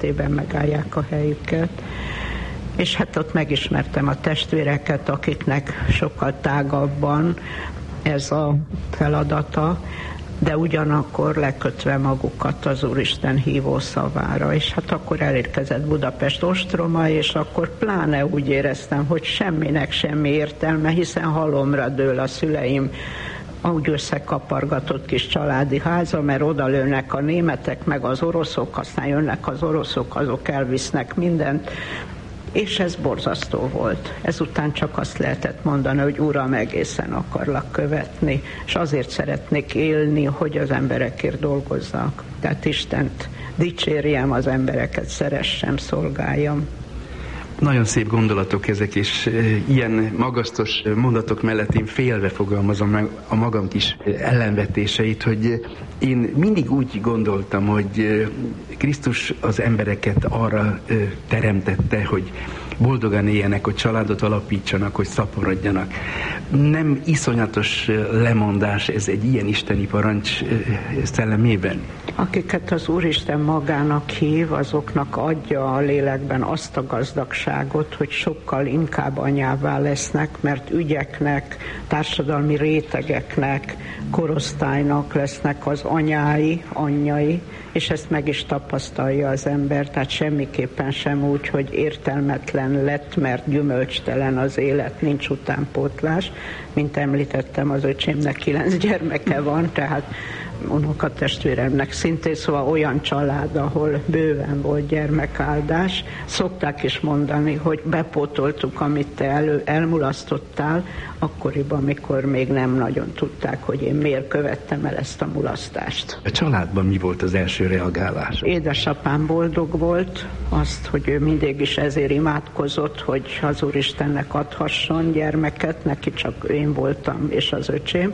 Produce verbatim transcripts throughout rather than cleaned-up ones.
életében megállják a helyüket. És hát ott megismertem a testvéreket, akiknek sokkal tágabban ez a feladata, de ugyanakkor lekötve magukat az Úristen hívó szavára. És hát akkor elérkezett Budapest ostroma, és akkor pláne úgy éreztem, hogy semminek semmi értelme, hiszen halomra dől a szüleim úgy összekapargatott kis családi háza, mert odalőnek a németek, meg az oroszok, aztán jönnek az oroszok, azok elvisznek mindent, és ez borzasztó volt. Ezután csak azt lehetett mondani, hogy Uram, egészen akarlak követni, és azért szeretnék élni, hogy az emberekért dolgozzak. Tehát Istent dicsérjem, az embereket szeressem, szolgáljam. Nagyon szép gondolatok ezek, és ilyen magasztos mondatok mellett én félve fogalmazom meg a magam kis ellenvetéseit, hogy én mindig úgy gondoltam, hogy Krisztus az embereket arra teremtette, hogy boldogan éljenek, hogy családot alapítsanak, hogy szaporodjanak. Nem iszonyatos lemondás ez egy ilyen isteni parancs szellemében? Akiket az Úristen magának hív, azoknak adja a lélekben azt a gazdagságot, hogy sokkal inkább anyává lesznek, mert ügyeknek, társadalmi rétegeknek, korosztálynak lesznek az anyái, anyjai, és ezt meg is tapasztalja az ember, tehát semmiképpen sem úgy, hogy értelmetlen lett, mert gyümölcstelen az élet, nincs utánpótlás. Mint említettem, az öcsémnek kilenc gyermeke van, tehát unokatestvéremnek szintén, szóval olyan család, ahol bőven volt gyermekáldás. Szokták is mondani, hogy bepótoltuk, amit te elő, elmulasztottál, akkoriban, amikor még nem nagyon tudták, hogy én miért követtem el ezt a mulasztást. A családban mi volt az első reagálás? Édesapám boldog volt, azt, hogy ő mindig is ezért imádkozott, hogy az Úristennek adhasson gyermeket, neki csak én voltam és az öcsém.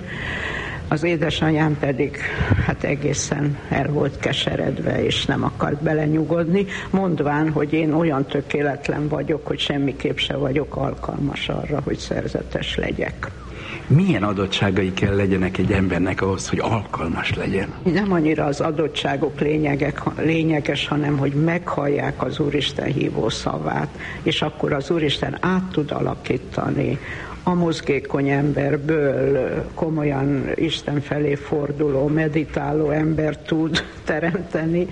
Az édesanyám pedig hát egészen el volt keseredve, és nem akart belenyugodni, mondván, hogy én olyan tökéletlen vagyok, hogy semmiképp se vagyok alkalmas arra, hogy szerzetes legyek. Milyen adottságai kell legyenek egy embernek ahhoz, hogy alkalmas legyen? Nem annyira az adottságok lényegek, lényeges, hanem hogy meghallják az Úristen hívó szavát, és akkor az Úristen át tud alakítani a mozgékony emberből komolyan Isten felé forduló, meditáló ember tud teremteni,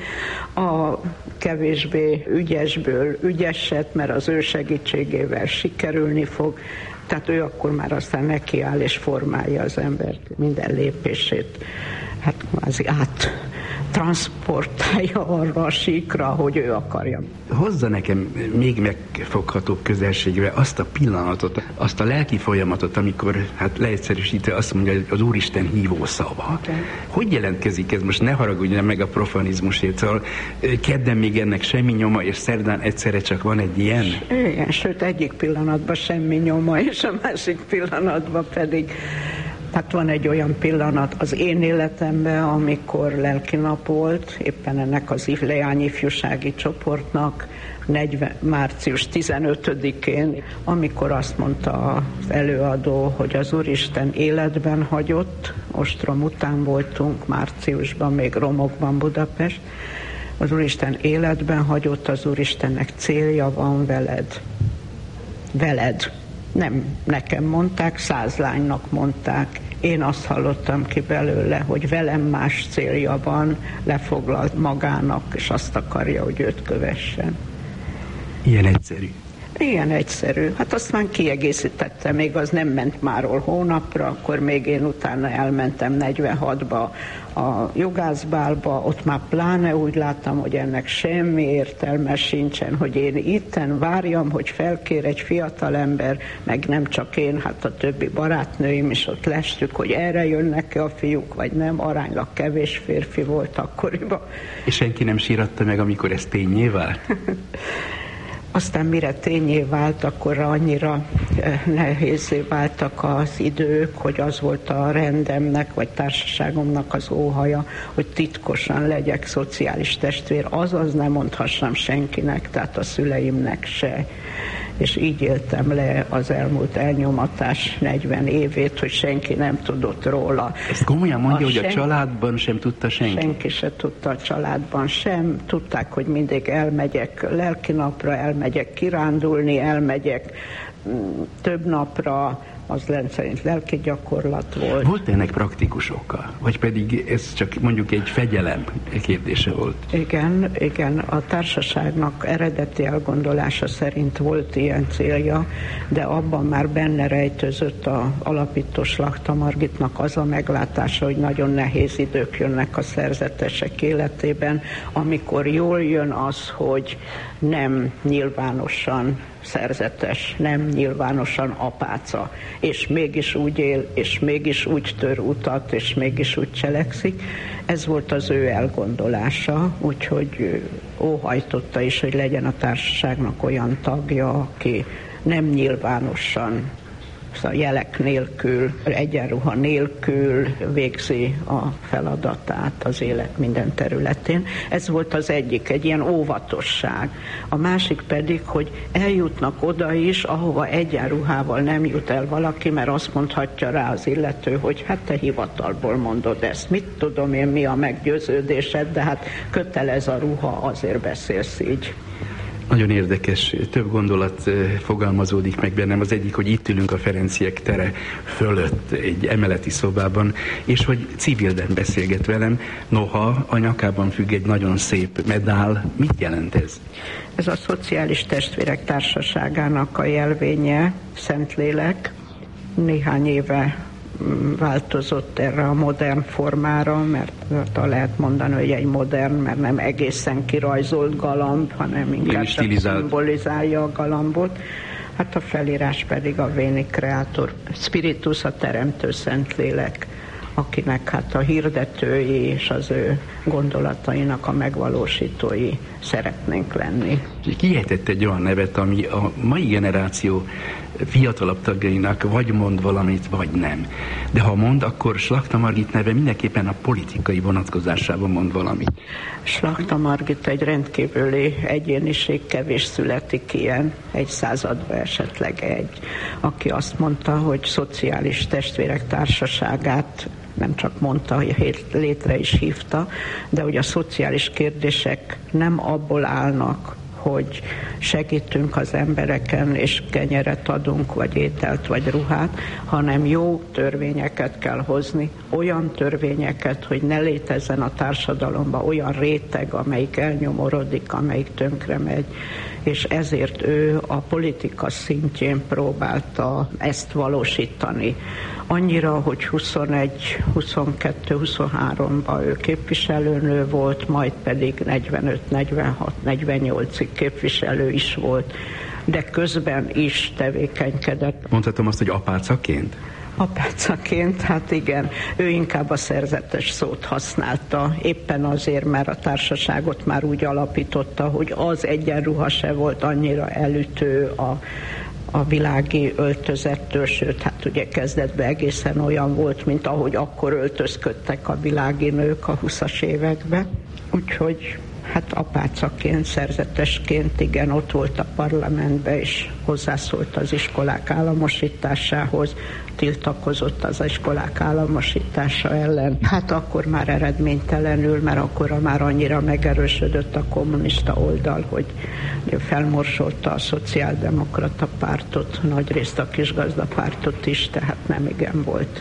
a kevésbé ügyesből ügyeset, mert az ő segítségével sikerülni fog. Tehát ő akkor már aztán nekiáll és formálja az embert, minden lépését, hát kvázi át transportálja arra a síkra, hogy ő akarja. Hozza nekem még megfoghatóbb közelségre azt a pillanatot, azt a lelki folyamatot, amikor hát leegyszerűsítve azt mondja, hogy az Úristen hívó szava. Okay. Hogy jelentkezik ez? Most ne haragudjon meg a profanizmusért, szóval kedden még ennek semmi nyoma, és szerdán egyszerre csak van egy ilyen? Igen, sőt egyik pillanatban semmi nyoma, és a másik pillanatban pedig. Hát van egy olyan pillanat az én életemben, amikor lelkinap volt, éppen ennek az leány ifjúsági csoportnak, negyven, március tizenötödikén, amikor azt mondta az előadó, hogy az Úristen életben hagyott, ostrom után voltunk, márciusban, még romokban Budapest, az Úristen életben hagyott, az Úristennek célja van veled. Veled. Nem nekem mondták, száz lánynak mondták. Én azt hallottam ki belőle, hogy velem más célja van, lefoglalt magának, és azt akarja, hogy őt kövessen. Ilyen egyszerű. Ilyen egyszerű. Hát azt már kiegészítette, még az nem ment máról hónapra, akkor még én utána elmentem negyvenhatba a jogászbálba, ott már pláne úgy láttam, hogy ennek semmi értelme sincsen, hogy én itten várjam, hogy felkér egy fiatal ember, meg nem csak én, hát a többi barátnőim is ott lestük, hogy erre jönnek-e a fiúk, vagy nem, aránylag kevés férfi volt akkoriban. És senki nem síratta meg, amikor ez tényé vált? Aztán mire tényé vált, akkor annyira nehézé váltak az idők, hogy az volt a rendemnek, vagy társaságomnak az óhaja, hogy titkosan legyek szociális testvér, azaz nem mondhassam senkinek, tehát a szüleimnek se. és így éltem le az elmúlt elnyomatás negyven évét, hogy senki nem tudott róla. Ezt komolyan mondja, a hogy sen... a családban sem tudta senki? Senki se tudta a családban sem. Tudták, hogy mindig elmegyek lelkinapra, elmegyek kirándulni, elmegyek több napra, az rendszerint lelki gyakorlat volt. Volt ennek praktikus oka? Vagy pedig ez csak mondjuk egy fegyelem kérdése volt? Igen, igen, a társaságnak eredeti elgondolása szerint volt ilyen célja, de abban már benne rejtőzött az alapító Slachta Margitnak az a meglátása, hogy nagyon nehéz idők jönnek a szerzetesek életében, amikor jól jön az, hogy nem nyilvánosan szerzetes, nem nyilvánosan apáca, és mégis úgy él, és mégis úgy tör utat, és mégis úgy cselekszik. Ez volt az ő elgondolása, úgyhogy óhajtotta is, hogy legyen a társaságnak olyan tagja, aki nem nyilvánosan, szóval jelek nélkül, egyenruha nélkül végzi a feladatát az élet minden területén. Ez volt az egyik, egy ilyen óvatosság. A másik pedig, hogy eljutnak oda is, ahova egyenruhával nem jut el valaki, mert azt mondhatja rá az illető, hogy hát te hivatalból mondod ezt. Mit tudom én, mi a meggyőződésed, de hát kötelez a ruha, azért beszélsz így. Nagyon érdekes, több gondolat fogalmazódik meg bennem. Az egyik, hogy itt ülünk a Ferenciek tere fölött egy emeleti szobában, és hogy civilben beszélget velem, noha a nyakában függ egy nagyon szép medál. Mit jelent ez? Ez a Szociális Testvérek Társaságának a jelvénye, Szentlélek. Néhány éve változott erre a modern formára, mert lehet mondani, hogy egy modern, mert nem egészen kirajzolt galamb, hanem inkább szimbolizálja a galambot. Hát a felírás pedig a Veni Creator Spiritus, a Teremtő Szentlélek, akinek hát a hirdetői és az ő gondolatainak a megvalósítói szeretnénk lenni. Kiejtett egy olyan nevet, ami a mai generáció fiatalabb tagjainak vagy mond valamit, vagy nem. De ha mond, akkor Slachta Margit neve mindenképpen a politikai vonatkozásában mond valamit. Slachta Margit egy rendkívüli egyéniség, kevés születik ilyen, egy században esetleg egy, aki azt mondta, hogy Szociális Testvérek Társaságát nem csak mondta, hogy létre is hívta, de hogy a szociális kérdések nem abból állnak, hogy segítünk az embereken, és kenyeret adunk, vagy ételt, vagy ruhát, hanem jó törvényeket kell hozni, olyan törvényeket, hogy ne létezzen a társadalomban olyan réteg, amelyik elnyomorodik, amelyik tönkre megy, és ezért ő a politika szintjén próbálta ezt valósítani. Annyira, hogy huszonegy, huszonkettő, huszonháromban ő képviselőnő volt, majd pedig negyvenöt, negyvenhat, negyvennyolcig képviselő is volt, de közben is tevékenykedett. Mondhatom azt, hogy apácaként? Apácaként, hát igen, ő inkább a szerzetes szót használta, éppen azért, mert a társaságot már úgy alapította, hogy az egyenruha se volt annyira elütő a a világi öltözettől, sőt, hát ugye kezdetben egészen olyan volt, mint ahogy akkor öltözködtek a világi nők a huszas években. Úgyhogy hát apácaként, szerzetesként, igen, ott volt a parlamentben, és hozzászólt az iskolák államosításához, tiltakozott az iskolák államosítása ellen. Hát akkor már eredménytelenül, mert akkor már annyira megerősödött a kommunista oldal, hogy felmorsolta a szociáldemokrata pártot, nagyrészt a kisgazdapártot is, tehát nem igen volt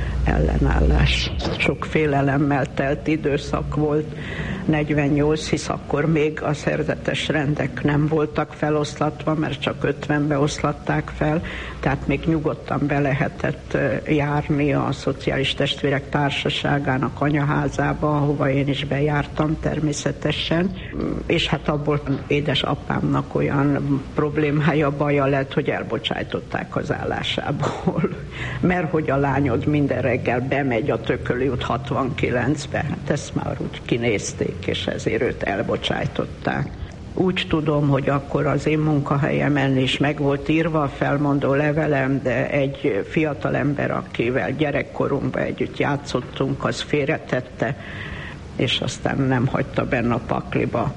ellenállás. Sok félelemmel telt időszak volt, negyvennyolc, hisz akkor még a szerzetes rendek nem voltak feloszlatva, mert csak ötvenbe oszlatták fel, tehát még nyugodtan be lehetett járni a Szociális Testvérek Társaságának anyaházába, ahova én is bejártam természetesen, és hát abból édesapámnak olyan problémája, baja lett, hogy elbocsájtották az állásából, mert hogy a lányod minden reggel bemegy a Tököli út hatvankilencbe, hát ezt már úgy kinézték, és ezért őt elbocsájtották. Úgy tudom, hogy akkor az én munkahelyemen is meg volt írva a felmondó levelem, de egy fiatal ember, akivel gyerekkorunkban együtt játszottunk, az félretette, és aztán nem hagyta benne a pakliba.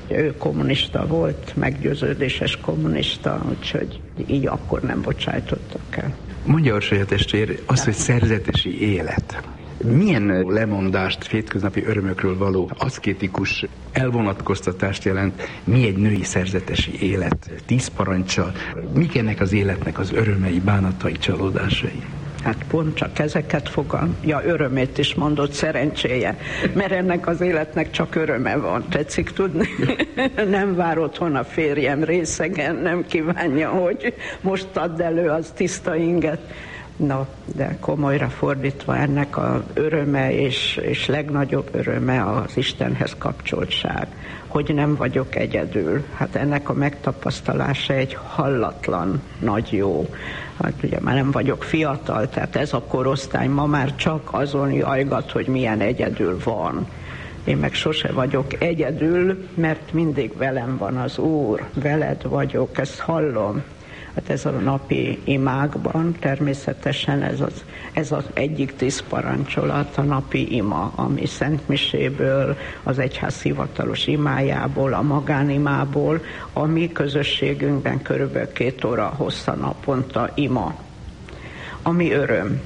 Ő kommunista volt, meggyőződéses kommunista, úgyhogy így akkor nem bocsájtottak el. Mondja Orsolya testvér, az, hogy szerzetesi élet. Milyen lemondást, hétköznapi örömökről való aszkétikus elvonatkoztatást jelent? Mi egy női szerzetesi élet? Tíz parancsal. Mik ennek az életnek az örömei, bánatai, csalódásai? Hát pont csak ezeket fogal. Ja, örömét is mondott, szerencséje. Mert ennek az életnek csak öröme van, tetszik tudni? Nem vár otthon a férjem részegen, nem kívánja, hogy most add elő az tiszta inget. Na, de komolyra fordítva ennek az öröme és, és legnagyobb öröme az Istenhez kapcsoltság, hogy nem vagyok egyedül. Hát ennek a megtapasztalása egy hallatlan nagy jó. Hát ugye már nem vagyok fiatal, tehát ez a korosztály ma már csak azon jajgat, hogy milyen egyedül van. Én meg sose vagyok egyedül, mert mindig velem van az Úr, veled vagyok, ezt hallom. Hát ez a napi imákban természetesen ez az, ez az egyik tíz parancsolat, a napi ima, ami szentmiséből, az egyház hivatalos imájából, a magánimából, a mi közösségünkben körülbelül két óra hossza naponta ima. Ami öröm.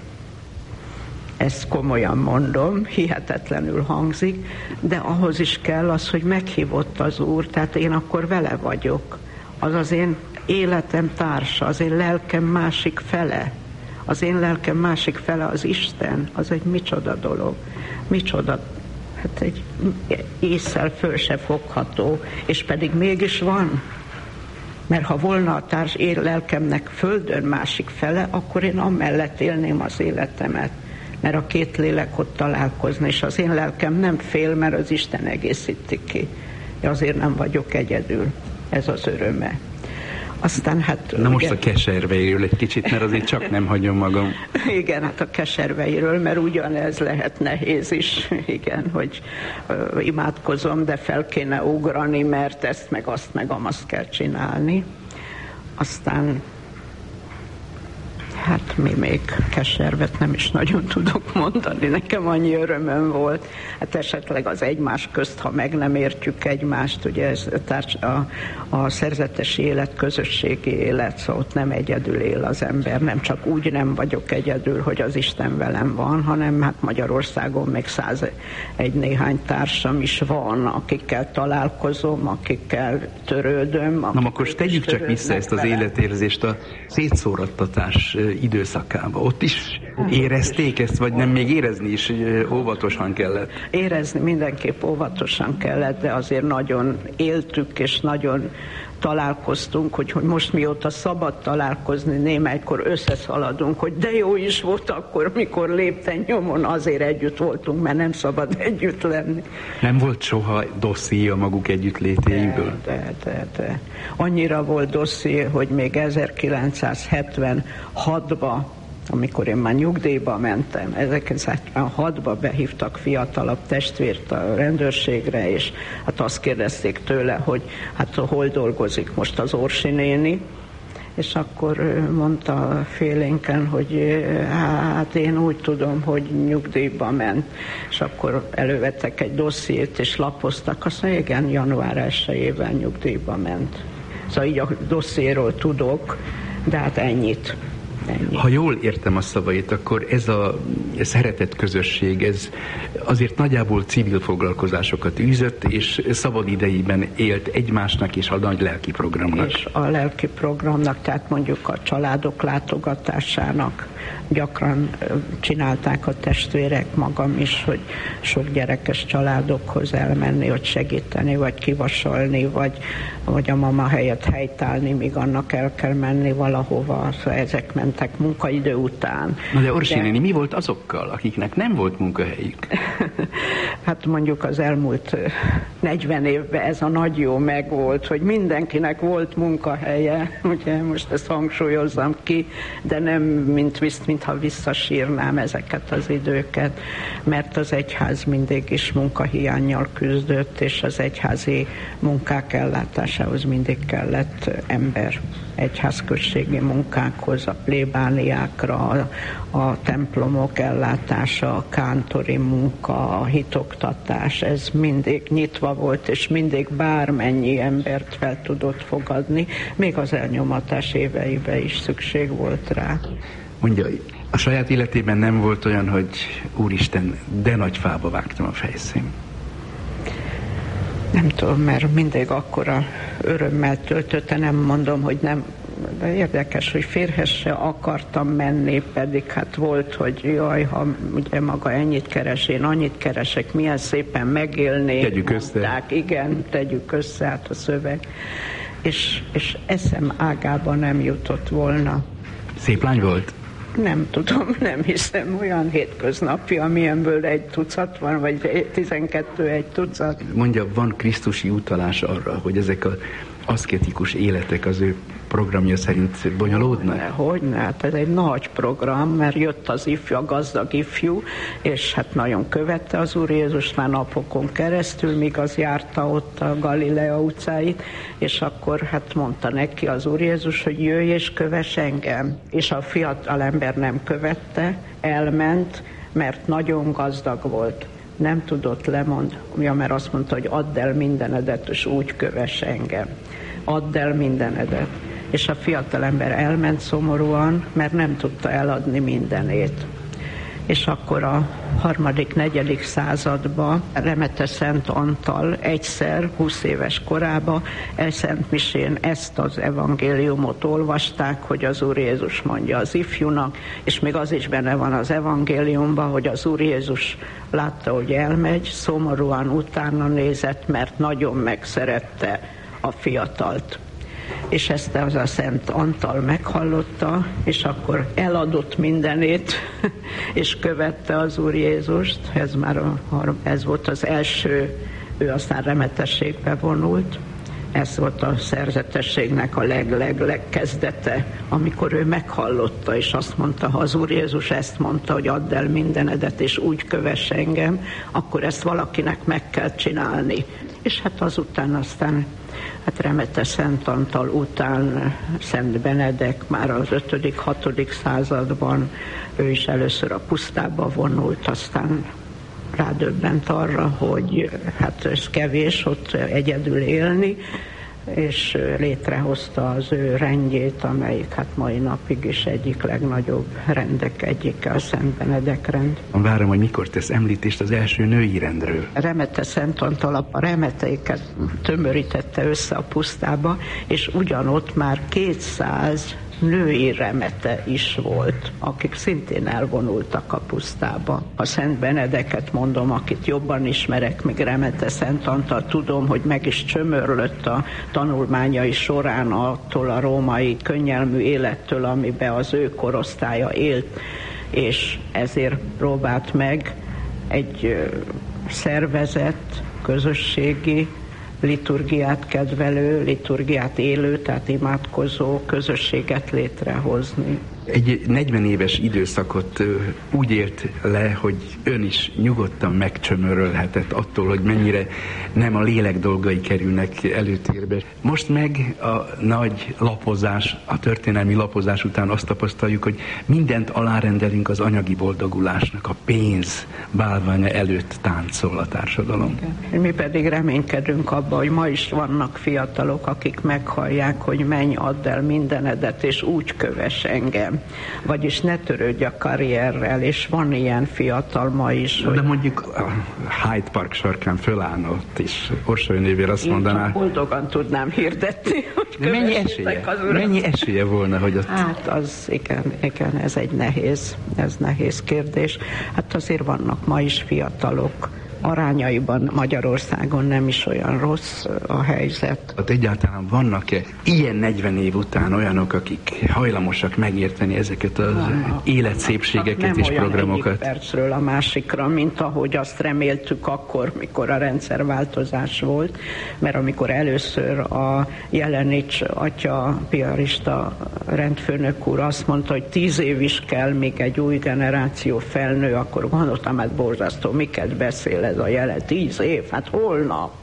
Ezt komolyan mondom, hihetetlenül hangzik, de ahhoz is kell az, hogy meghívott az Úr, tehát én akkor vele vagyok. Az az én életem társa, az én lelkem másik fele. Az én lelkem másik fele az Isten, az egy micsoda dolog. Micsoda, hát egy ésszel föl se fogható, és pedig mégis van. Mert ha volna a társ én lelkemnek földön másik fele, akkor én amellett élném az életemet. Mert a két lélek ott találkozna, és az én lelkem nem fél, mert az Isten egészíti ki. Azért nem vagyok egyedül. Ez az öröme. Aztán hát... Na most ugye, a keserveiről egy kicsit, mert azért csak nem hagyom magam. Igen, hát a keserveiről, mert ugyanez lehet nehéz is, igen, hogy uh, imádkozom, de fel kéne ugrani, mert ezt meg azt meg amazt kell csinálni. Aztán hát mi még keservet nem is nagyon tudok mondani, nekem annyi örömöm volt. Hát esetleg az egymás közt, ha meg nem értjük egymást, ugye ez a, a, a szerzetesi élet, közösségi élet, szóval ott nem egyedül él az ember, nem csak úgy nem vagyok egyedül, hogy az Isten velem van, hanem hát Magyarországon még száz egy néhány társam is van, akikkel találkozom, akikkel törődöm. Na akkor tegyük csak vissza ezt az vele. Életérzést a szétszórattatás időszakába. Ott is érezték ezt, vagy nem még érezni is óvatosan kellett? Érezni mindenképp óvatosan kellett, de azért nagyon éltük, és nagyon találkoztunk, hogy, hogy most mióta szabad találkozni, némelykor összeszaladunk, hogy de jó is volt akkor, mikor lépten nyomon, azért együtt voltunk, mert nem szabad együtt lenni. Nem volt soha dosszié a maguk együttlétéjéből? De, de, de. Annyira volt dosszié, hogy még ezerkilencszázhetvenhatban, amikor én már nyugdíjba mentem, ezerkilencszázhetvenhatban behívtak fiatalabb testvért a rendőrségre, és hát azt kérdezték tőle, hogy hát hol dolgozik most az Orsi néni, és akkor mondta félénken, hogy hát én úgy tudom, hogy nyugdíjba ment, és akkor elővettek egy dossziét, és lapoztak, azt mondja, igen, január elsejében nyugdíjba ment. Szóval így a dossziéról tudok, de hát ennyit. Ennyi. Ha jól értem a szavait, akkor ez a szeretett közösség, ez azért nagyjából civil foglalkozásokat űzött, és szabad idejében élt egymásnak és a nagy lelki programnak. És a lelki programnak, tehát mondjuk a családok látogatásának gyakran csinálták a testvérek, magam is, hogy sok gyerekes családokhoz elmenni, hogy segíteni, vagy kivasalni, vagy, vagy a mama helyett helytállni, míg annak el kell menni valahova, szóval ezek mentek munkaidő után. Na de Orsi néni, mi volt azokkal, akiknek nem volt munkahelyük? Hát mondjuk az elmúlt negyven évben ez a nagy jó megvolt, hogy mindenkinek volt munkahelye, ugye most ezt hangsúlyozzam ki, de nem mint, mintha visszasírnám ezeket az időket, mert az egyház mindig is munkahiánnyal küzdött, és az egyházi munkák ellátásához mindig kellett ember. Egyházközségi munkákhoz, a plébániákra, a, a templomok ellátása, a kántori munka, a hitoktatás, ez mindig nyitva nyugalma volt, és mindig bármennyi embert fel tudott fogadni, még az elnyomatás éveiben is szükség volt rá. Mondja, a saját életében nem volt olyan, hogy úristen, de nagy fába vágtam a fejszém? Nem tudom, mert mindig akkora örömmel töltötte, nem mondom, hogy nem, de érdekes, hogy férhez se akartam menni, pedig hát volt, hogy jaj, ha ugye maga ennyit keres, én annyit keresek, milyen szépen megélni. Tegyük össze. Mondták, igen, tegyük össze, hát a szöveg. És, és eszem ágában nem jutott volna. Szép lány volt? Nem tudom, nem hiszem, olyan hétköznapi, amilyenből egy tucat van, vagy tizenkettő egy tucat. Mondja, van krisztusi utalás arra, hogy ezek az aszketikus életek az ő programja szerint bonyolódnak? Hogyne, hát ez egy nagy program, mert jött az ifjú, a gazdag ifjú, és hát nagyon követte az Úr Jézus már napokon keresztül, míg az járta ott a Galilea utcáit, és akkor hát mondta neki az Úr Jézus, hogy jöjj és kövess engem. És a fiatal ember nem követte, elment, mert nagyon gazdag volt. Nem tudott lemond, ja, mert azt mondta, hogy add el mindenedet, és úgy kövess engem. Add el mindenedet. És a fiatalember elment szomorúan, mert nem tudta eladni mindenét. És akkor a harmadik, negyedik században Remete Szent Antal egyszer, húsz éves korában e Szent Misén ezt az evangéliumot olvasták, hogy az Úr Jézus mondja az ifjúnak, és még az is benne van az evangéliumban, hogy az Úr Jézus látta, hogy elmegy, szomorúan utána nézett, mert nagyon megszerette a fiatalt. És ezt az a Szent Antal meghallotta, és akkor eladott mindenét, és követte az Úr Jézust. Ez már a, ez volt az első, ő aztán remetességbe vonult. Ez volt a szerzetességnek a leg-leg-leg kezdete, amikor ő meghallotta, és azt mondta, ha az Úr Jézus ezt mondta, hogy add el mindenedet, és úgy kövess engem, akkor ezt valakinek meg kell csinálni. És hát azután aztán hát Remete Szent Antal után Szent Benedek már az ötödik, hatodik században, ő is először a pusztába vonult, aztán rádöbbent arra, hogy hát ez kevés ott egyedül élni, és létrehozta az ő rendjét, amelyik hát mai napig is egyik legnagyobb rendek egyike, a Szent Benedek rend. Várom, hogy mikor tesz említést az első női rendről. Remete Szent Antal a remeteiket tömörítette össze a pusztába, és ugyanott már kétszáz női remete is volt, akik szintén elvonultak a pusztába. A Szent Benedeket mondom, akit jobban ismerek, még Remete Szent Antal, tudom, hogy meg is csömörlött a tanulmányai során attól a római könnyelmű élettől, amiben az ő korosztálya élt, és ezért próbált meg egy szervezett, közösségi, liturgiát kedvelő, liturgiát élő, tehát imádkozó közösséget létrehozni. Egy negyven éves időszakot úgy élt le, hogy ön is nyugodtan megcsömörölhetett attól, hogy mennyire nem a lélek dolgai kerülnek előtérbe. Most meg a nagy lapozás, a történelmi lapozás után azt tapasztaljuk, hogy mindent alárendelünk az anyagi boldogulásnak, a pénz bálványa előtt táncol a társadalom. Igen. Mi pedig reménykedünk abban, hogy ma is vannak fiatalok, akik meghallják, hogy menj, add el mindenedet, és úgy kövess engem. Vagyis ne törődj a karrierrel, és van ilyen fiatal ma is. De hogy... mondjuk a Hyde Park sarkán fölállna ott is, Orsolya Nővér azt mondaná... Én boldogan tudnám hirdetni, hogy mennyi esélye, mennyi esélye volna, hogy ott... Hát az, igen, igen, ez egy nehéz, ez nehéz kérdés. Hát azért vannak ma is fiatalok, arányaiban Magyarországon nem is olyan rossz a helyzet. Hát egyáltalán vannak-e ilyen negyven év után olyanok, akik hajlamosak megérteni ezeket az na, életszépségeket és programokat? Nem olyan percről a másikra, mint ahogy azt reméltük akkor, mikor a rendszerváltozás volt, mert amikor először a Jelenics atya, piarista rendfőnök úr azt mondta, hogy tíz év is kell, még egy új generáció felnő, akkor gondoltam, hát borzasztó, miket beszél ez a jele, tíz év, hát holnap.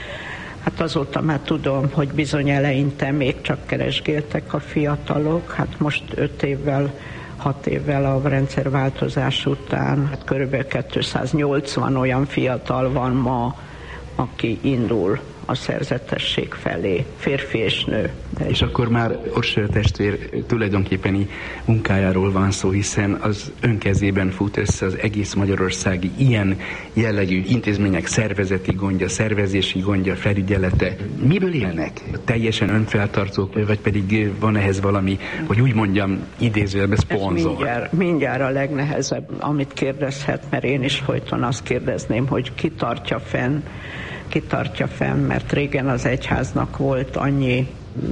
Hát azóta már tudom, hogy bizony eleinte még csak keresgéltek a fiatalok, hát most öt évvel, hat évvel a rendszerváltozás után, hát körülbelül kétszáznyolcvan olyan fiatal van ma, aki indul a szerzetesség felé, férfi és nő. De és akkor már Orsolya testvér tulajdonképpeni munkájáról van szó, hiszen az ön kezében fut össze az egész magyarországi ilyen jellegű intézmények szervezeti gondja, szervezési gondja, felügyelete. Miből élnek? Teljesen önfeltartók, vagy pedig van ehhez valami, hogy úgy mondjam, idézőjelben szponzor? Mindjárt, mindjárt a legnehezebb, amit kérdezhet, mert én is folyton azt kérdezném, hogy ki tartja fenn, ki tartja fenn, mert régen az egyháznak volt annyi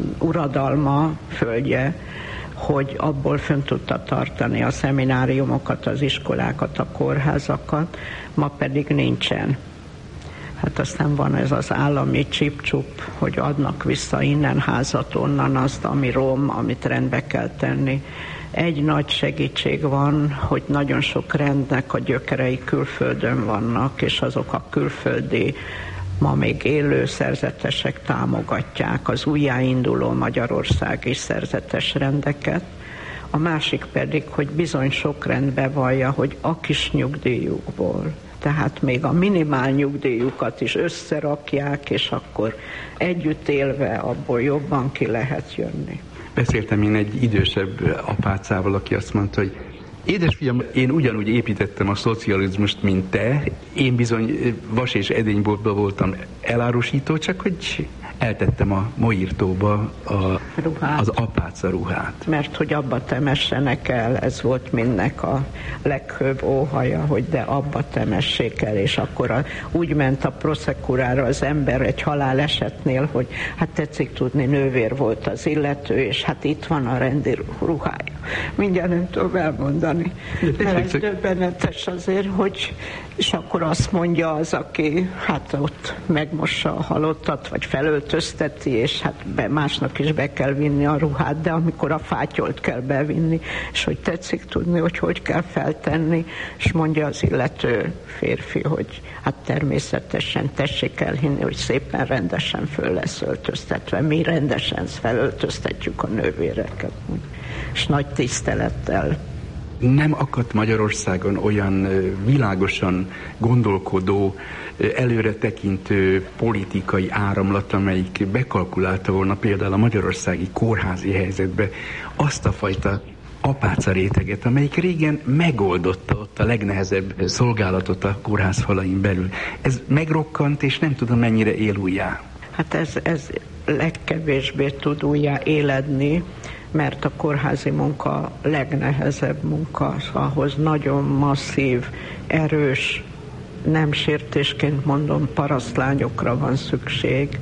uradalma, földje, hogy abból fönn tudta tartani a szemináriumokat, az iskolákat, a kórházakat, ma pedig nincsen. Hát aztán van ez az állami csip-csup, hogy adnak vissza innen házat, onnan azt, ami rom, amit rendbe kell tenni. Egy nagy segítség van, hogy nagyon sok rendnek a gyökerei külföldön vannak, és azok a külföldi, ma még élő szerzetesek támogatják az újjáinduló magyarországi szerzetes rendeket. A másik pedig, hogy bizony sok rend bevallja, hogy a kis nyugdíjukból, tehát még a minimál nyugdíjukat is összerakják, és akkor együtt élve abból jobban ki lehet jönni. Beszéltem én egy idősebb apácával, aki azt mondta, hogy édesfiam, én ugyanúgy építettem a szocializmust, mint te, én bizony vas és edényboltban voltam elárusító, csak hogy eltettem a moirtóba a, az apáca ruhát. Mert hogy abba temessenek el, ez volt mindnek a legfőbb óhaja, hogy de abba temessék el, és akkor a, úgy ment a proszekurára az ember egy halálesetnél, hogy hát tetszik tudni, nővér volt az illető, és hát itt van a rendi ruhája. Mindjárt nem tudom elmondani. Mert ez döbbenetes azért, hogy és akkor azt mondja az, aki hát ott megmossa a halottat, vagy felöltözteti, és hát be, másnak is be kell vinni a ruhát, de amikor a fátyolt kell bevinni, és hogy tetszik tudni, hogy hogy kell feltenni, és mondja az illető férfi, hogy hát természetesen tessék elhinni, hogy szépen rendesen föl lesz öltöztetve. Mi rendesen felöltöztetjük a nővéreket. És nagy tisztelettel. Nem akadt Magyarországon olyan világosan gondolkodó, előretekintő politikai áramlat, amelyik bekalkulálta volna például a magyarországi kórházi helyzetbe azt a fajta apáca réteget, amelyik régen megoldotta ott a legnehezebb szolgálatot a kórház falain belül. Ez megrokkant, és nem tudom mennyire él újjá. Hát ez, ez legkevésbé tud újjá éledni, mert a kórházi munka legnehezebb munka, ahhoz nagyon masszív, erős, nem sértésként mondom, parasztlányokra van szükség,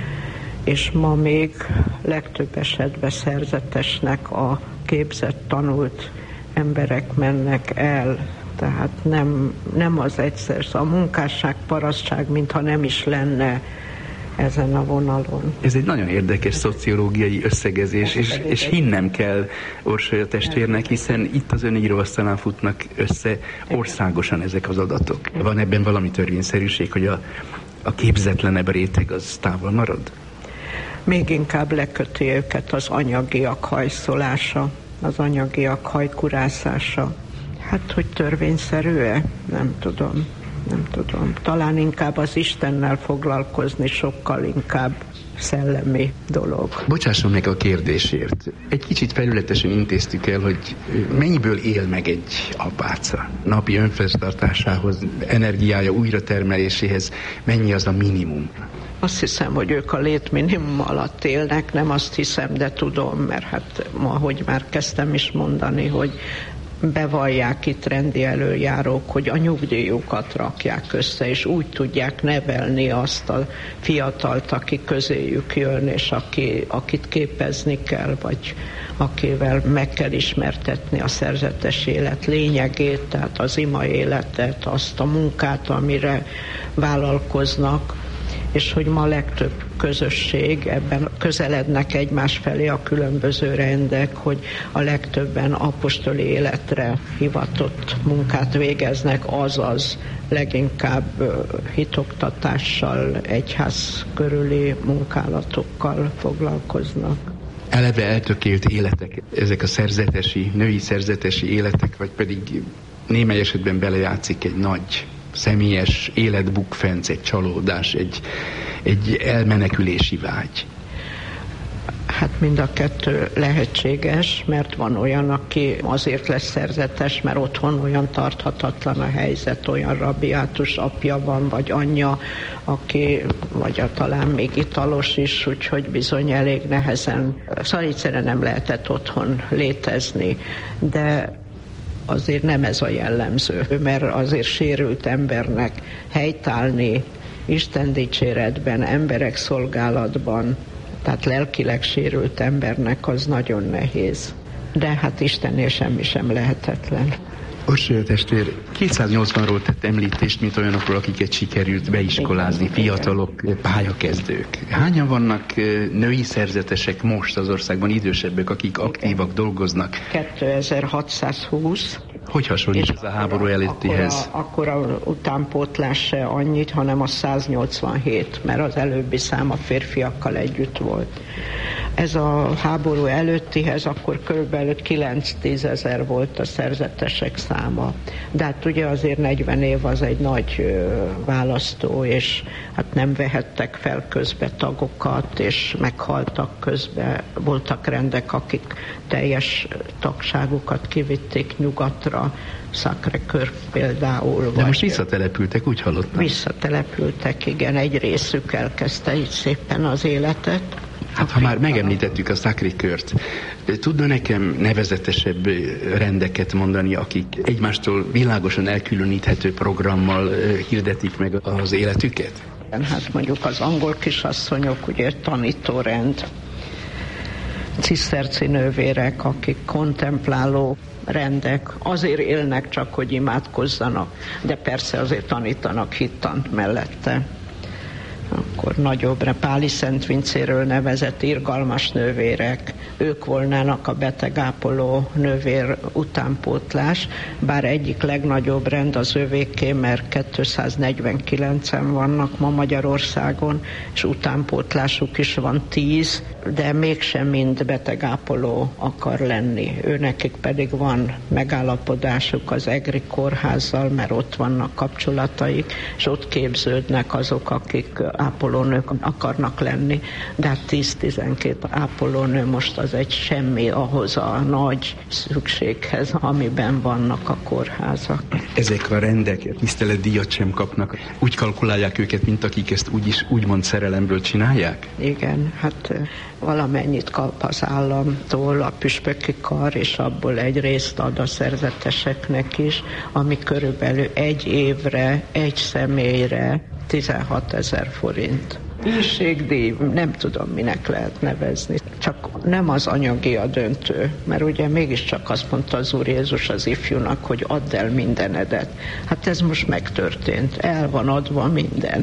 és ma még legtöbb esetben szerzetesnek a képzett, tanult emberek mennek el, tehát nem, nem az egyszer, a munkásság, parasztság, mintha nem is lenne ezen a vonalon. Ez egy nagyon érdekes szociológiai összegezés, és, és hinnem kell Orsolya testvérnek, hiszen itt az ön íróasztalán futnak össze országosan ezek az adatok. Van ebben valami törvényszerűség, hogy a, a képzetlenebb réteg az távol marad? Még inkább leköti őket az anyagiak hajszolása, az anyagiak hajkurászása. Hát, hogy törvényszerű-e? Nem tudom. Nem tudom. Talán inkább az Istennel foglalkozni sokkal inkább szellemi dolog. Bocsásson meg a kérdésért. Egy kicsit felületesen intéztük el, hogy mennyiből él meg egy apáca napi önfenntartásához, energiája újratermeléséhez, mennyi az a minimum? Azt hiszem, hogy ők a létminimum alatt élnek, nem azt hiszem, de tudom, mert hát ma, hogy már kezdtem is mondani, hogy bevallják itt rendi előjárók, hogy a nyugdíjukat rakják össze, és úgy tudják nevelni azt a fiatalt, aki közéjük jön, és aki, akit képezni kell, vagy akivel meg kell ismertetni a szerzetes élet lényegét, tehát az ima életet, azt a munkát, amire vállalkoznak, és hogy ma legtöbb közösség, ebben közelednek egymás felé a különböző rendek, hogy a legtöbben apostoli életre hivatott munkát végeznek, azaz leginkább hitoktatással, egyház körüli munkálatokkal foglalkoznak. Eleve eltökélt életek, ezek a szerzetesi, női szerzetesi életek, vagy pedig némely esetben belejátszik egy nagy személyes életbukfenc, egy csalódás, egy, egy elmenekülési vágy? Hát mind a kettő lehetséges, mert van olyan, aki azért lesz szerzetes, mert otthon olyan tarthatatlan a helyzet, olyan rabiátus apja van, vagy anyja, aki vagy a, talán még italos is, úgyhogy bizony elég nehezen, szóval egyszerűen nem lehetett otthon létezni, de azért nem ez a jellemző, mert azért sérült embernek helytállni Isten dicséretben, emberek szolgálatban, tehát lelkileg sérült embernek az nagyon nehéz. De hát Istennél semmi sem lehetetlen. Orsolya testvér, kétszáznyolcvanról tett említést, mint olyanokról, akiket sikerült beiskolázni, fiatalok, pályakezdők. Hányan vannak női szerzetesek most az országban, idősebbek, akik aktívak, dolgoznak? kétezer-hatszázhúsz. Hogy hasonlít ez a háború előttihez? Akkor a, akkor a utánpótlás se annyit, hanem a száznyolcvanhét, mert az előbbi szám a férfiakkal együtt volt. Ez a háború előttihez akkor körülbelül kilenc-tízezer volt a szerzetesek száma. De hát ugye azért negyven év az egy nagy ö, választó, és hát nem vehettek fel közbe tagokat, és meghaltak közbe. Voltak rendek, akik teljes tagságukat kivitték nyugatra, Sacré-Cœur például. De vagy most visszatelepültek, úgy hallottam. Visszatelepültek, igen, egy részük elkezdte így szépen az életet. Hát ha már megemlítettük a Sacré-Cœurt, tudna nekem nevezetesebb rendeket mondani, akik egymástól világosan elkülöníthető programmal hirdetik meg az életüket? Hát mondjuk az angol kisasszonyok, ugye tanítórend, ciszterci nővérek, akik kontempláló rendek, azért élnek csak, hogy imádkozzanak, de persze azért tanítanak hittant mellette. Akkor nagyobbre Páli Szent Vincéről nevezett irgalmas nővérek, ők volnának a betegápoló nővér utánpótlás, bár egyik legnagyobb rend az övéké, mert kétszáznegyvenkilencen vannak ma Magyarországon, és utánpótlásuk is van tíz, de mégsem mind betegápoló akar lenni. Őnekik pedig van megállapodásuk az EGRI kórházzal, mert ott vannak kapcsolataik, és ott képződnek azok, akik ápolónők akarnak lenni, de hát tíz-tizenkét ápolónő most az egy semmi ahhoz a nagy szükséghez, amiben vannak a kórházak. Ezek a rendek tiszteletdíjat sem kapnak. Úgy kalkulálják őket, mint akik ezt úgyis, úgymond szerelemből csinálják? Igen, hát valamennyit kap az államtól a püspöki kar, és abból egy részt ad a szerzeteseknek is, ami körülbelül egy évre, egy személyre tizenhatezer forint. Írségdíj, nem tudom, minek lehet nevezni. Csak nem az anyagi a döntő, mert ugye mégiscsak azt mondta az Úr Jézus az ifjúnak, hogy add el mindenedet. Hát ez most megtörtént, el van adva minden.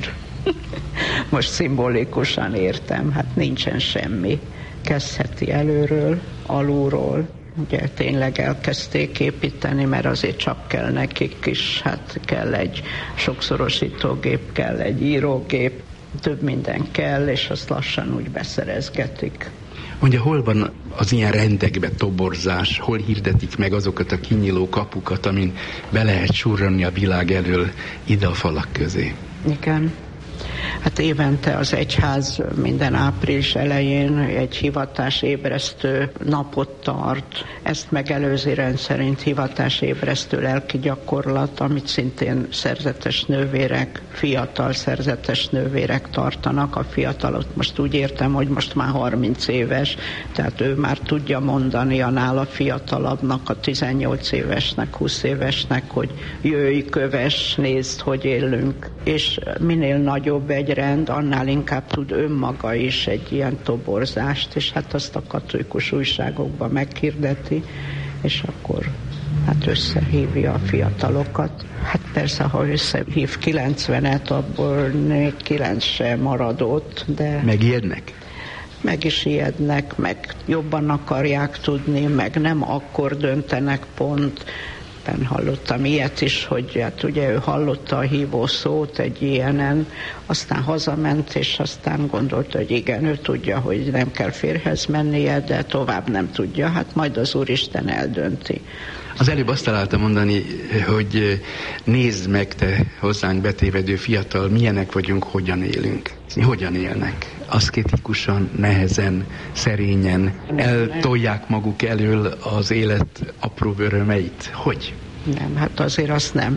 Most szimbolikusan értem, hát nincsen semmi. Kezdheti előről, alulról, ugye tényleg elkezdték építeni, mert azért csak kell nekik is, hát kell egy sokszorosítógép, kell egy írógép, több minden kell, és azt lassan úgy beszerezgetik. Mondja, hol van az ilyen rendekbe toborzás, hol hirdetik meg azokat a kinyíló kapukat, amin be lehet surranni a világ elől ide a falak közé? Igen. Hát évente az egyház minden április elején egy hivatásébresztő napot tart. Ezt megelőzi rendszerint hivatásébresztő lelki gyakorlat, amit szintén szerzetes nővérek, fiatal szerzetes nővérek tartanak. A fiatalot most úgy értem, hogy most már harminc éves, tehát ő már tudja mondani a nála fiatalabbnak, a tizennyolc évesnek, húsz évesnek, hogy jöjj, kövess, nézd, hogy élünk. És minél nagyobb egy rend, annál inkább tud önmaga is egy ilyen toborzást, és hát azt a katolikus újságokban meghirdeti, és akkor hát összehívja a fiatalokat. Hát persze, ha összehív kilencvenet, abból kilenc sem maradott, de... Megijednek? Meg is ijednek, meg jobban akarják tudni, meg nem akkor döntenek pont. Ben hallottam ilyet is, hogy hát ugye ő hallotta a hívó szót egy ilyenen, aztán hazament, és aztán gondolta, hogy igen, ő tudja, hogy nem kell férjhez mennie, de tovább nem tudja, hát majd az Úristen eldönti. Az előbb azt találtam mondani, hogy nézd meg, te hozzánk betévedő fiatal, milyenek vagyunk, hogyan élünk. Hogyan élnek? Aszkétikusan, nehezen, szerényen, eltolják maguk elől az élet apró örömeit. Hogy? Nem, hát azért azt nem.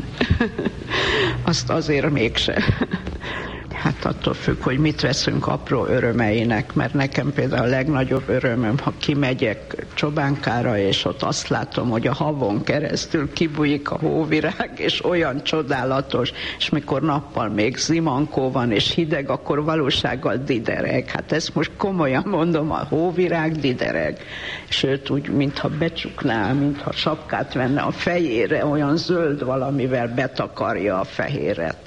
Azt azért mégse. Hát attól függ, hogy mit veszünk apró örömeinek, mert nekem például a legnagyobb örömöm, ha kimegyek Csobánkára, és ott azt látom, hogy a havon keresztül kibújik a hóvirág, és olyan csodálatos, és mikor nappal még zimankó van, és hideg, akkor valósággal didereg. Hát ezt most komolyan mondom, a hóvirág didereg. Sőt, úgy, mintha becsukná, mintha sapkát venne a fejére, olyan zöld valamivel betakarja a fehéret.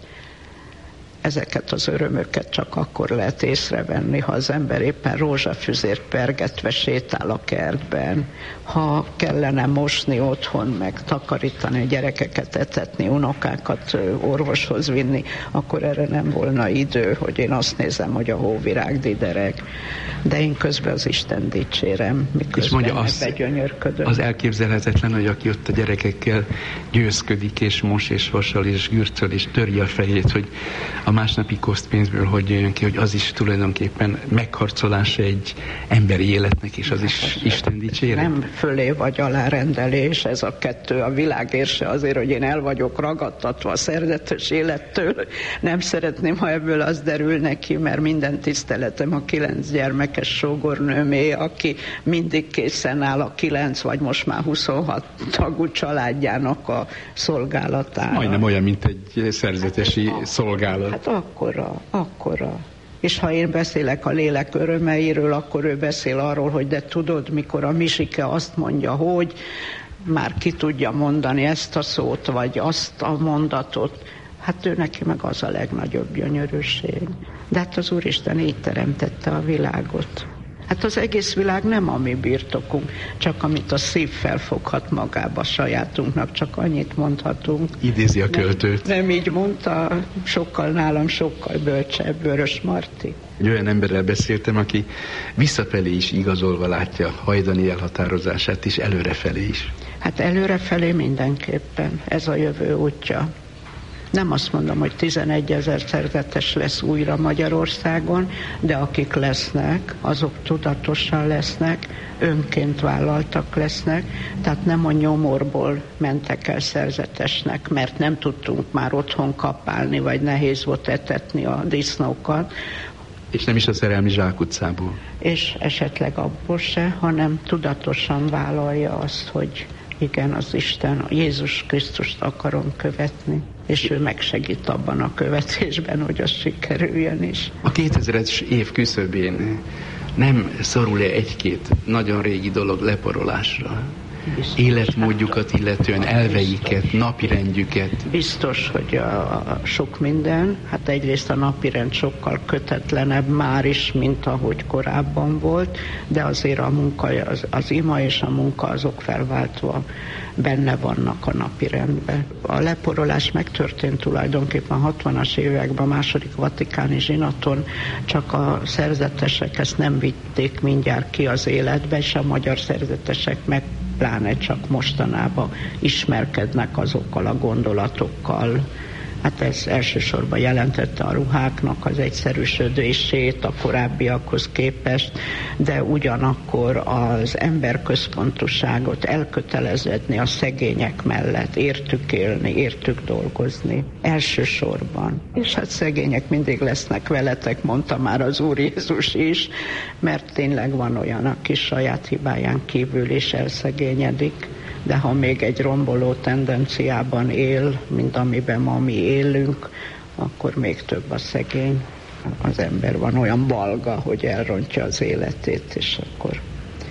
Ezeket az örömöket csak akkor lehet észrevenni, ha az ember éppen rózsafüzért pergetve sétál a kertben, ha kellene mosni otthon, meg takarítani, gyerekeket etetni, unokákat orvoshoz vinni, akkor erre nem volna idő, hogy én azt nézem, hogy a hóvirág didereg. De én közben az Isten dicsérem, miközben ebbe gyönyörködöm. Az elképzelhetetlen, hogy aki ott a gyerekekkel győzködik, és mos, és vasal, és gürcöl, és töri a fejét, hogy a másnapi kosztpénzből hogy jön ki, hogy az is tulajdonképpen megharcolása egy emberi életnek, és az is Isten dicséret. Nem fölé vagy alárendelés, ez a kettő a világérse azért, hogy én el vagyok ragadtatva a szerzetes élettől. Nem szeretném, ha ebből az derül neki, mert minden tiszteletem a kilenc gyermekes sógornőmé, aki mindig készen áll a kilenc, vagy most már huszonhat tagú családjának a szolgálatára. Majdnem olyan, mint egy szerzetesi hát, szolgálat. Hát akkora, akkora. És ha én beszélek a lélek örömeiről, akkor ő beszél arról, hogy de tudod, mikor a Misike azt mondja, hogy már ki tudja mondani ezt a szót, vagy azt a mondatot, hát ő neki meg az a legnagyobb gyönyörűség. De hát az Úristen így teremtette a világot. Hát az egész világ nem a mi birtokunk, csak amit a szív felfoghat magába sajátunknak, csak annyit mondhatunk. Idézi a költőt. Nem, nem így mondta, sokkal nálam, sokkal bölcsebb Vörös Marti. Egy olyan emberrel beszéltem, aki visszafelé is igazolva látja hajdani elhatározását, és előrefelé is. Hát előrefelé mindenképpen, ez a jövő útja. Nem azt mondom, hogy tizenegyezer szerzetes lesz újra Magyarországon, de akik lesznek, azok tudatosan lesznek, önként vállaltak lesznek, tehát nem a nyomorból mentek el szerzetesnek, mert nem tudtunk már otthon kapálni, vagy nehéz volt etetni a disznókat. És nem is a szerelmi zsákutcából. És esetleg abból se, hanem tudatosan vállalja azt, hogy igen, az Isten, Jézus Krisztust akarom követni, és ő megsegít abban a követésben, hogy az sikerüljön is. A kétezres év küszöbén nem szorul-e egy-két nagyon régi dolog leporolásra? Biztos, életmódjukat illetően, elveiket, napirendjüket. Biztos, hogy a, a sok minden, hát egyrészt a napirend sokkal kötetlenebb már is, mint ahogy korábban volt, de azért a munka, az, az ima és a munka azok felváltva benne vannak a napirendben. A leporolás megtörtént tulajdonképpen a hatvanas években, a második vatikáni zsinaton, csak a szerzetesek ezt nem vitték mindjárt ki az életbe, és a magyar szerzetesek meg pláne csak mostanában ismerkednek azokkal a gondolatokkal. Hát ez elsősorban jelentette a ruháknak az egyszerűsödését a korábbiakhoz képest, de ugyanakkor az emberközpontúságot, elköteleződni a szegények mellett, értük élni, értük dolgozni. Elsősorban. És hát szegények mindig lesznek veletek, mondta már az Úr Jézus is, mert tényleg van olyan, aki saját hibáján kívül is elszegényedik, de ha még egy romboló tendenciában él, mint amiben ma mi élünk, akkor még több a szegény. Az ember van olyan balga, hogy elrontja az életét, és akkor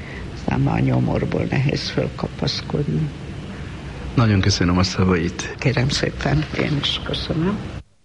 aztán a nyomorból nehéz fölkapaszkodni. Nagyon köszönöm a szavait. Kérem szépen, én is köszönöm.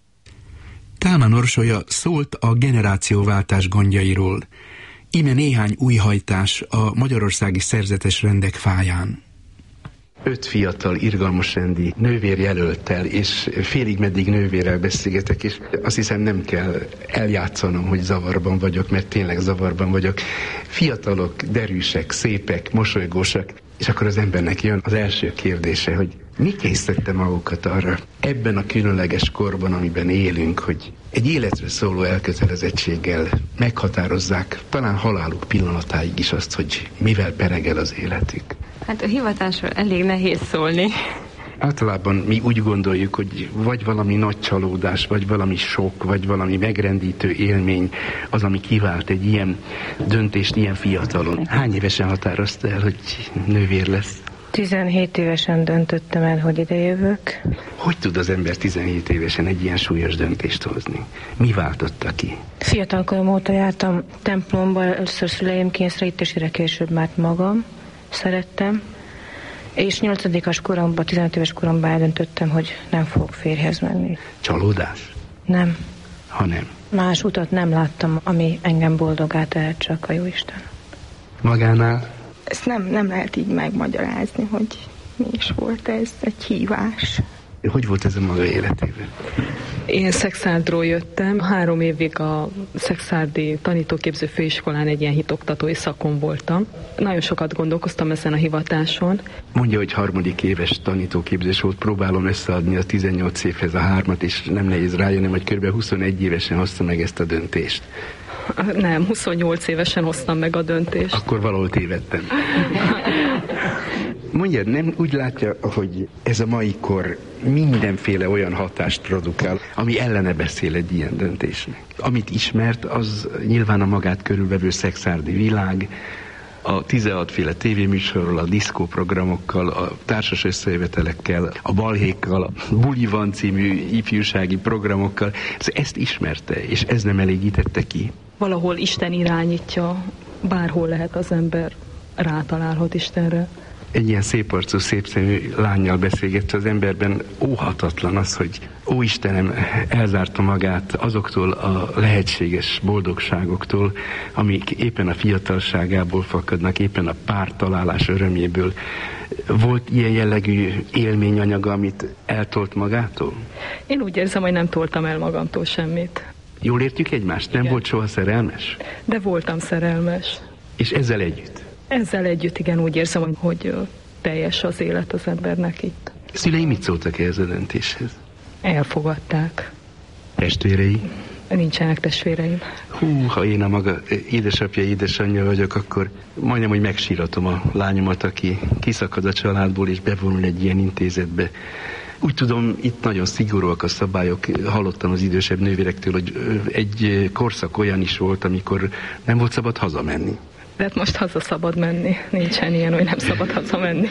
Kálmán Orsolya szólt a generációváltás gondjairól. Íme néhány új hajtás a magyarországi szerzetes rendek fáján. öt fiatal, irgalmas rendi nővérjelölttel, és félig meddig nővérrel beszélgetek, és azt hiszem nem kell eljátszanom, hogy zavarban vagyok, mert tényleg zavarban vagyok. Fiatalok, derűsek, szépek, mosolygósak, és akkor az embernek jön az első kérdése, hogy mi készítette magukat arra ebben a különleges korban, amiben élünk, hogy egy életre szóló elkötelezettséggel meghatározzák talán haláluk pillanatáig is azt, hogy mivel peregel az életük. Hát a hivatásról elég nehéz szólni. Általában mi úgy gondoljuk, hogy vagy valami nagy csalódás, vagy valami sok, vagy valami megrendítő élmény az, ami kivált egy ilyen döntést ilyen fiatalon. Hány évesen határozta el, hogy nővér lesz? tizenhét évesen döntöttem el, hogy idejövök. Hogy tud az ember tizenhét évesen egy ilyen súlyos döntést hozni? Mi váltotta ki? Fiatalkorom óta jártam templomba, először szüleim kényszerítésére, később már magam szerettem. És nyolcadikos koromban, tizenöt éves koromban eldöntöttem, hogy nem fogok férjhez menni. Csalódás? Nem. Ha nem? Más utat nem láttam, ami engem boldogá tehet, csak a Jóisten. Magánál? Ezt nem, nem lehet így megmagyarázni, hogy mi is volt ez, egy hívás. Hogy volt ez a maga életében? Én Szexárdról jöttem. Három évig a Szexárdi tanítóképző főiskolán egy ilyen hitoktatói szakon voltam. Nagyon sokat gondolkoztam ezen a hivatáson. Mondja, hogy harmadik éves tanítóképzés volt, próbálom összeadni a tizennyolc évhez a hármat, és nem nehéz rájönni, hogy kb. huszonegy évesen hozta meg ezt a döntést. Nem, huszonnyolc évesen hoztam meg a döntést. Akkor valahol tévedtem. Mondja, nem úgy látja, hogy ez a mai kor mindenféle olyan hatást produkál, ami ellene beszél egy ilyen döntésnek? Amit ismert, az nyilván a magát körülvevő szexárdi világ, a tizenhat féle tévéműsorral, a diszkóprogramokkal, a társas összejövetelekkel, a balhékkal, a Buli van című ifjúsági programokkal. Ezt ismerte, és ez nem elégítette ki? Valahol Isten irányítja, bárhol lehet az ember, rátalálhat Istenre. Egy ilyen széparcú, szépszemű lánnyal beszélgetve az emberben óhatatlan az, hogy ó Istenem, elzárta magát azoktól a lehetséges boldogságoktól, amik éppen a fiatalságából fakadnak, éppen a pártalálás öröméből. Volt ilyen jellegű élményanyaga, amit eltolt magától? Én úgy érzem, hogy nem toltam el magamtól semmit. Jól értjük egymást? Nem igen. Volt soha szerelmes? De voltam szerelmes. És ezzel együtt? Ezzel együtt, igen, úgy érzem, hogy teljes az élet az embernek itt. Szülei mit szóltak ehhez a döntéshez? Elfogadták. Testvérei? Nincsenek testvéreim. Hú, ha én a maga édesapja, édesanyja vagyok, akkor majdnem, hogy megsíratom a lányomat, aki kiszakad a családból és bevonul egy ilyen intézetbe. Úgy tudom, itt nagyon szigorúak a szabályok. Hallottam az idősebb nővérektől, hogy egy korszak olyan is volt, amikor nem volt szabad hazamenni. De hát most haza szabad menni. Nincsen ilyen, hogy nem szabad hazamenni.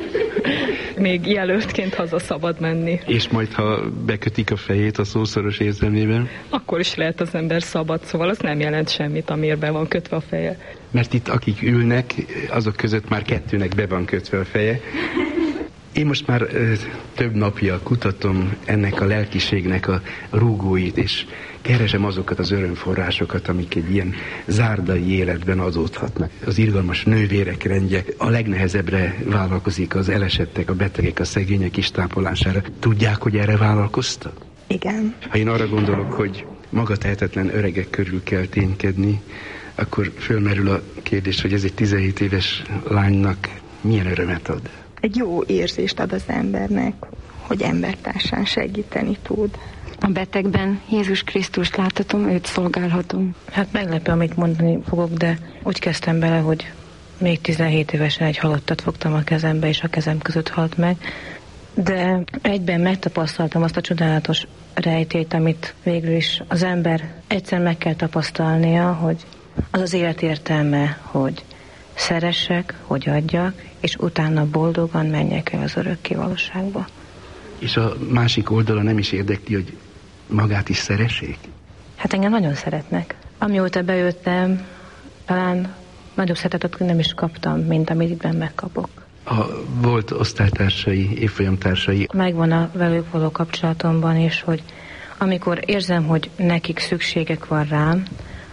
Még jelöltként haza szabad menni. És majd, ha bekötik a fejét a szószoros érzelmében? Akkor is lehet az ember szabad, szóval az nem jelent semmit, amiért be van kötve a feje. Mert itt akik ülnek, azok között már kettőnek be van kötve a feje. Én most már ö, több napja kutatom ennek a lelkiségnek a rúgóit, és keresem azokat az örömforrásokat, amik egy ilyen zárdai életben adódhatnak. Az irgalmas nővérek rendje a legnehezebbre vállalkozik, az elesettek, a betegek, a szegények is tápolására. Tudják, hogy erre vállalkoztak? Igen. Ha én arra gondolok, hogy magatehetetlen öregek körül kell ténykedni, akkor fölmerül a kérdés, hogy ez egy tizenhét éves lánynak milyen örömet ad? Egy jó érzést ad az embernek, hogy embertársán segíteni tud. A betegben Jézus Krisztust láthatom, őt szolgálhatom. Hát meglepő, amit mondani fogok, de úgy kezdtem bele, hogy még tizenhét évesen egy halottat fogtam a kezembe, és a kezem között halt meg. De egyben megtapasztaltam azt a csodálatos rejtét, amit végül is az ember egyszer meg kell tapasztalnia, hogy az az élet értelme, hogy szeressek, hogy adjak, és utána boldogan menjek el az örökké valóságba. És a másik oldala nem is érdekli, hogy magát is szeressék? Hát engem nagyon szeretnek. Amióta bejöttem, talán nagyobb szeretetet nem is kaptam, mint amit ittben megkapok. A volt osztálytársai, évfolyamtársai. Megvan a velük való kapcsolatomban is, hogy amikor érzem, hogy nekik szükségek van rám,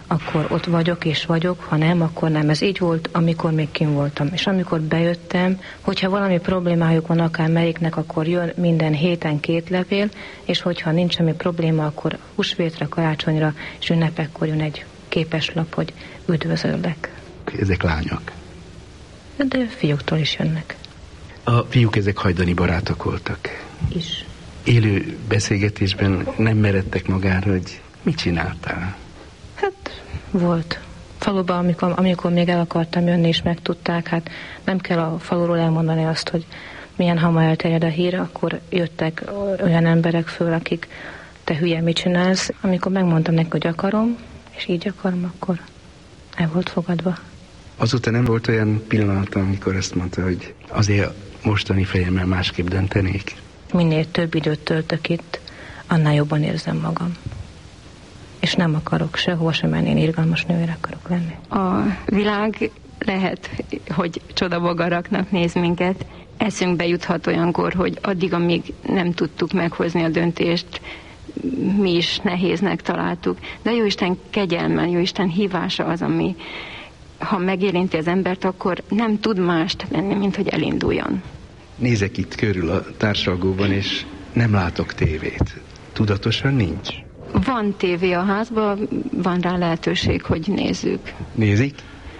akkor ott vagyok és vagyok, ha nem, akkor nem. Ez így volt, amikor még kint voltam. És amikor bejöttem, hogyha valami problémájuk van akár melyiknek, akkor jön minden héten két levél, és hogyha nincs semmi probléma, akkor húsvétre, karácsonyra és ünnepekkor jön egy képeslap, hogy üdvözöllek. Ezek lányok? De fiúktól is jönnek. A fiúk ezek hajdani barátok voltak? Is. Élő beszélgetésben nem meredtek magára, hogy mit csináltál? Hát volt. Faluban, amikor, amikor még el akartam jönni, és megtudták, hát nem kell a faluról elmondani azt, hogy milyen hamar elterjed a hír, akkor jöttek olyan emberek föl, akik te hülye, mit csinálsz. Amikor megmondtam neki, hogy akarom, és így akarom, akkor el volt fogadva. Azóta nem volt olyan pillanat, amikor azt mondta, hogy azért mostani fejemmel másképp döntenék? Minél több időt töltök itt, annál jobban érzem magam. És nem akarok sehova sem menni, én irgalmas nővér akarok lenni. A világ lehet, hogy csodabogaraknak néz minket. Eszünkbe juthat olyankor, hogy addig, amíg nem tudtuk meghozni a döntést, mi is nehéznek találtuk. De Jóisten kegyelme, Jóisten hívása az, ami, ha megérinti az embert, akkor nem tud mást tenni, mint hogy elinduljon. Nézek itt körül a társalgóban, és nem látok tévét. Tudatosan nincs? Van tévé a házban, van rá lehetőség, hogy nézzük. Nézik?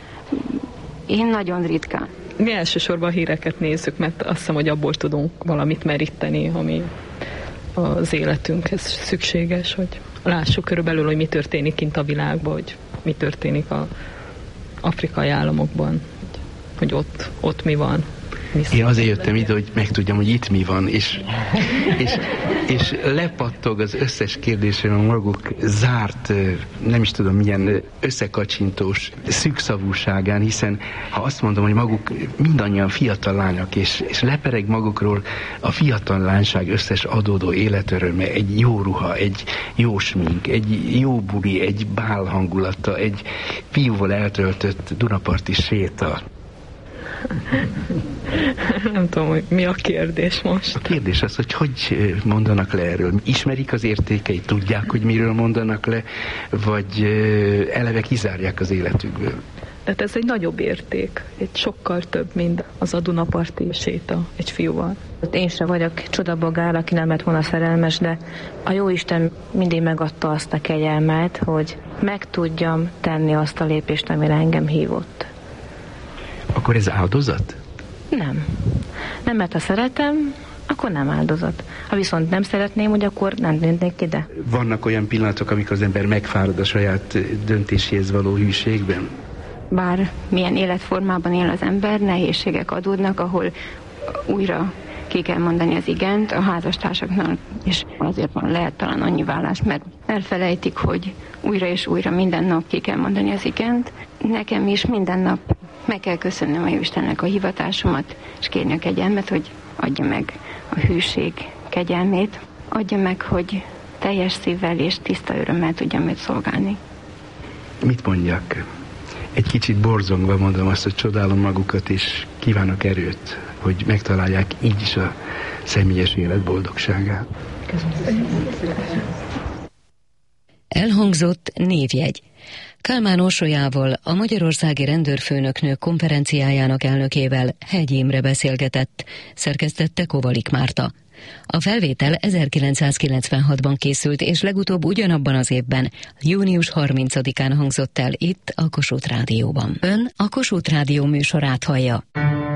Én nagyon ritkán. Mi elsősorban a híreket nézzük, mert azt hiszem, hogy abból tudunk valamit meríteni, ami az életünkhez szükséges, hogy lássuk körülbelül, hogy mi történik kint a világban, hogy mi történik az afrikai államokban, hogy ott, ott mi van. Én azért jöttem ide, hogy megtudjam, hogy itt mi van, és, és, és lepattog az összes kérdésem a maguk zárt, nem is tudom milyen összekacsintós szűkszavúságán, hiszen ha azt mondom, hogy maguk mindannyian fiatal lányok, és, és lepereg magukról a fiatal lányság összes adódó életöröme, egy jó ruha, egy jó smink, egy jó buli, egy bál hangulata, egy fiúval eltöltött dunaparti séta. Nem tudom, hogy mi a kérdés most. A kérdés az, hogy hogy mondanak le erről. Ismerik az értékeit, tudják, hogy miről mondanak le, vagy eleve kizárják az életükből. Tehát ez egy nagyobb érték, egy sokkal több, mint az a dunaparti séta egy fiúval. Én se vagyok csodabogár, aki nem lett volna szerelmes, de a Jóisten mindig megadta azt a kegyelmet, hogy meg tudjam tenni azt a lépést, amire engem hívott. Akkor ez áldozat? Nem. Nem, mert ha szeretem, akkor nem áldozat. Ha viszont nem szeretném, hogy akkor nem döntnék ide. Vannak olyan pillanatok, amikor az ember megfárad a saját döntéséhez való hűségben? Bár milyen életformában él az ember, nehézségek adódnak, ahol újra ki kell mondani az igent a házastársaknak, és azért van lehet talán annyi vállás, mert elfelejtik, hogy újra és újra minden nap ki kell mondani az igent. Nekem is minden nap meg kell köszönnöm a Jóistennek a hivatásomat, és kérni a kegyelmet, hogy adja meg a hűség kegyelmét, adja meg, hogy teljes szívvel és tiszta örömmel tudjam őt szolgálni. Mit mondjak? Egy kicsit borzongva mondom azt, hogy csodálom magukat, és kívánok erőt, hogy megtalálják így is a személyes élet boldogságát. Elhangzott névjegy. Kálmán Orsolyával, a Magyarországi Rendőrfőnöknő konferenciájának elnökével Hegy Imre beszélgetett, szerkesztette Kovalik Márta. A felvétel ezerkilencszázkilencvenhatban készült, és legutóbb ugyanabban az évben, június harmincadikán hangzott el itt a Kossuth Rádióban. Ön a Kossuth Rádió műsorát hallja.